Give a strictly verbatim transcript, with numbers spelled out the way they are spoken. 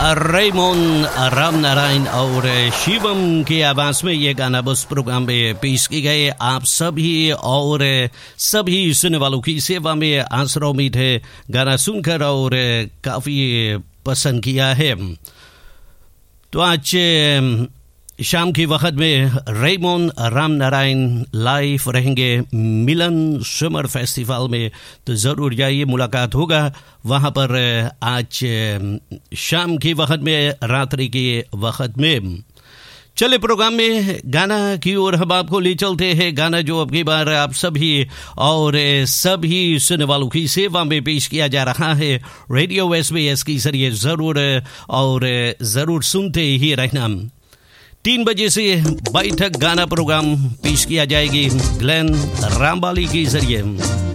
Ramon Ram Narayan और शिवम की आवाज में ये गाना बस प्रोग्राम में पेश की गए आप सभी और सभी सुनने वालों की सेवा में आसरा उम्मीद है गाना सुनकर और काफी पसंद किया है। तो आज शाम के वक्त में रेमोन राम नारायण लाइव रहेंगे मिलन समर फेस्टिवल में, तो ज़रूर जाइए, मुलाकात होगा वहाँ पर आज शाम के वक्त में, रात्रि के वक्त में। चले प्रोग्राम में गाना की ओर हम आपको ले चलते हैं। गाना जो अब की बार आप सभी और सभी सुनने वालों की सेवा में पेश किया जा रहा है रेडियो एस बी एस के जरिए, ज़रूर और ज़रूर सुनते ही रहना। तीन बजे से बैठक गाना प्रोग्राम पेश किया जाएगी ग्लेन रामबाली के जरिए।